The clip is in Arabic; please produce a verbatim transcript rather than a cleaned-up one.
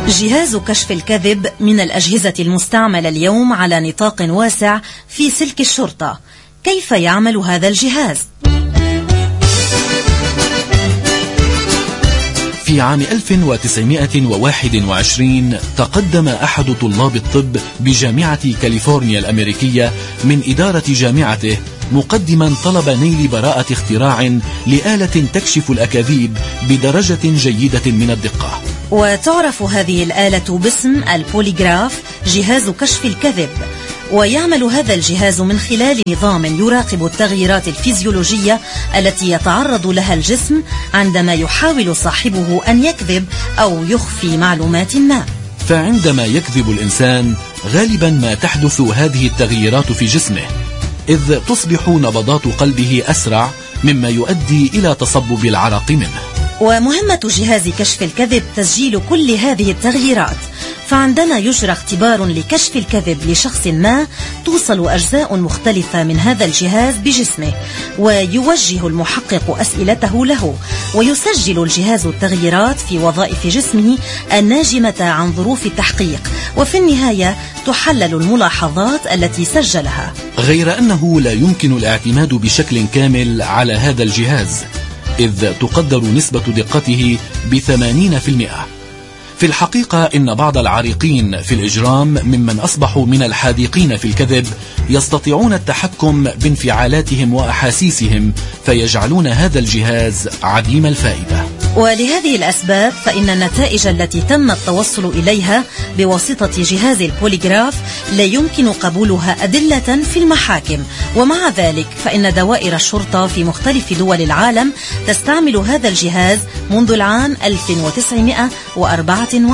جهاز كشف الكذب من الأجهزة المستعملة اليوم على نطاق واسع في سلك الشرطة. كيف يعمل هذا الجهاز؟ في عام ألف وتسعمائة وواحد وعشرين تقدم أحد طلاب الطب بجامعة كاليفورنيا الأمريكية من إدارة جامعته مقدما طلب نيل براءة اختراع لآلة تكشف الأكاذيب بدرجة جيدة من الدقة. وتعرف هذه الآلة باسم البوليغراف، جهاز كشف الكذب. ويعمل هذا الجهاز من خلال نظام يراقب التغييرات الفيزيولوجية التي يتعرض لها الجسم عندما يحاول صاحبه أن يكذب أو يخفي معلومات ما. فعندما يكذب الإنسان غالبا ما تحدث هذه التغييرات في جسمه، إذ تصبح نبضات قلبه أسرع مما يؤدي إلى تصبب العرق منه. ومهمة جهاز كشف الكذب تسجيل كل هذه التغييرات. فعندما يجرى اختبار لكشف الكذب لشخص ما، توصل أجزاء مختلفة من هذا الجهاز بجسمه، ويوجه المحقق أسئلته له، ويسجل الجهاز التغييرات في وظائف جسمه الناجمة عن ظروف التحقيق، وفي النهاية تحلل الملاحظات التي سجلها. غير أنه لا يمكن الاعتماد بشكل كامل على هذا الجهاز، إذ تقدر نسبة دقته بثمانين في المئة. في الحقيقة إن بعض العريقين في الإجرام ممن أصبحوا من الحاذقين في الكذب يستطيعون التحكم بانفعالاتهم وأحاسيسهم، فيجعلون هذا الجهاز عديم الفائدة. ولهذه الأسباب فإن النتائج التي تم التوصل إليها بواسطة جهاز البوليغراف لا يمكن قبولها أدلة في المحاكم. ومع ذلك فإن دوائر الشرطة في مختلف دول العالم تستعمل هذا الجهاز منذ العام ألف وتسعمائة وأربعة وعشرين.